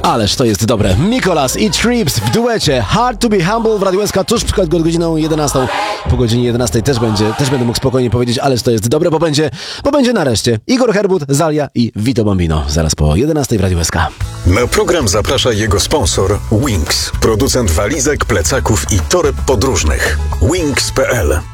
Ależ to jest dobre. Mikolas i Trips w duecie Hard to be Humble w Radiu SK tuż przed godziną 11. Po godzinie 11 też będę mógł spokojnie powiedzieć, ależ to jest dobre, bo będzie nareszcie Igor Herbut, Zalia i Vito Bambino. Zaraz po 11 w Radiu SK. Na program zaprasza jego sponsor Wings, producent walizek, plecaków i toreb podróżnych. Wings.pl